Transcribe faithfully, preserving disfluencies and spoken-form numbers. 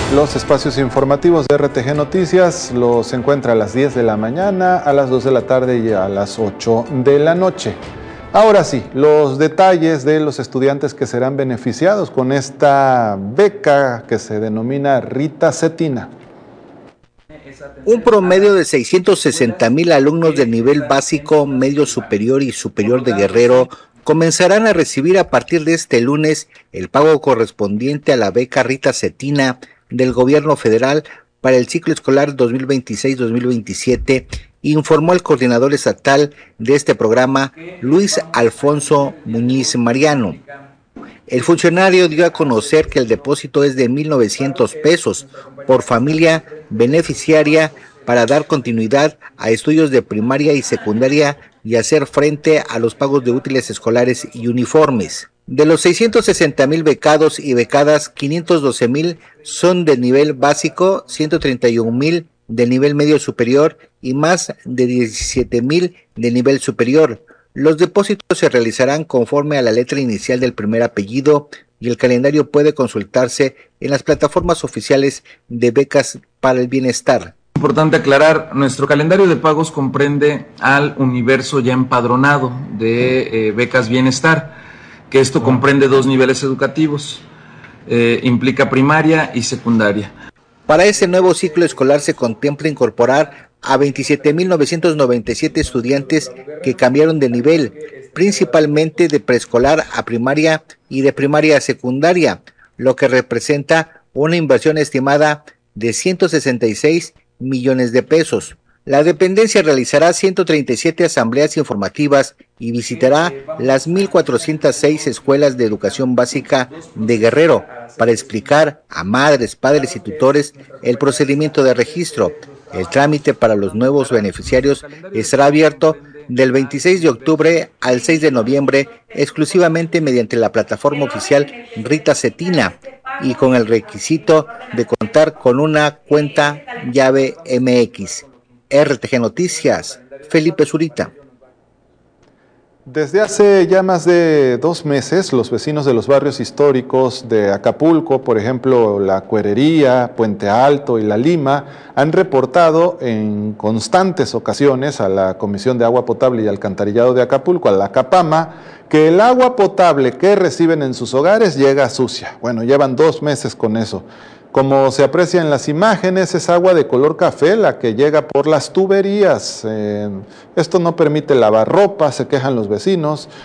Los espacios informativos de R T G Noticias los encuentra a las diez de la mañana, a las dos de la tarde y a las ocho de la noche. Ahora sí, los detalles de los estudiantes que serán beneficiados con esta beca que se denomina Rita Cetina. Un promedio de seiscientos sesenta mil alumnos de nivel básico, medio superior y superior de Guerrero comenzarán a recibir a partir de este lunes el pago correspondiente a la beca Rita Cetina del gobierno federal para el ciclo escolar dos mil veintiséis dos mil veintisiete, informó el coordinador estatal de este programa, Luis Alfonso Muñiz Mariano. El funcionario dio a conocer que el depósito es de mil novecientos pesos por familia beneficiaria para dar continuidad a estudios de primaria y secundaria y hacer frente a los pagos de útiles escolares y uniformes. De los seiscientos sesenta mil becados y becadas, quinientos doce mil son de nivel básico, ciento treinta y un mil de nivel medio superior y más de diecisiete mil de nivel superior. Los depósitos se realizarán conforme a la letra inicial del primer apellido y el calendario puede consultarse en las plataformas oficiales de Becas para el Bienestar. Importante aclarar, nuestro calendario de pagos comprende al universo ya empadronado de eh, Becas Bienestar, que esto comprende dos niveles educativos, eh, implica primaria y secundaria. Para este nuevo ciclo escolar se contempla incorporar a veintisiete mil novecientos noventa y siete estudiantes que cambiaron de nivel, principalmente de preescolar a primaria y de primaria a secundaria, lo que representa una inversión estimada de ciento sesenta y seis millones de pesos. La dependencia realizará ciento treinta y siete asambleas informativas y visitará las mil cuatrocientas seis escuelas de educación básica de Guerrero para explicar a madres, padres y tutores el procedimiento de registro. El trámite para los nuevos beneficiarios estará abierto del veintiséis de octubre al seis de noviembre exclusivamente mediante la plataforma oficial Rita Cetina y con el requisito de contar con una cuenta llave M X. R T G Noticias, Felipe Zurita. Desde hace ya más de dos meses, los vecinos de los barrios históricos de Acapulco, por ejemplo, La Cuerería, Puente Alto y La Lima, han reportado en constantes ocasiones a la Comisión de Agua Potable y Alcantarillado de Acapulco, a la CAPAMA, que el agua potable que reciben en sus hogares llega sucia. Bueno, llevan dos meses con eso. Como se aprecia en las imágenes, es agua de color café la que llega por las tuberías. Eh, esto no permite lavar ropa, se quejan los vecinos.